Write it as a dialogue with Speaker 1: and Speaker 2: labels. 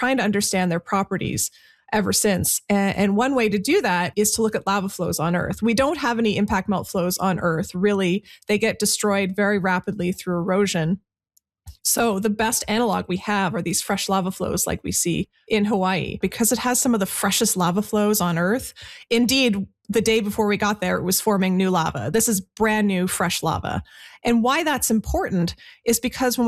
Speaker 1: trying to understand their properties ever since. And one way to do that is to look at lava flows on Earth. We don't have any impact melt flows on Earth, really. They get destroyed very rapidly through erosion. So the best analog we have are these fresh lava flows like we see in Hawaii, because it has some of the freshest lava flows on Earth. Indeed, the day before we got there, it was forming new lava. This is brand new, fresh lava. And why that's important is because when